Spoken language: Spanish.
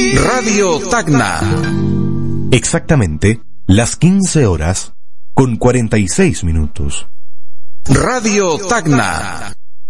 Radio Tacna. Exactamente las 15 horas con 46 minutos. Radio Tacna.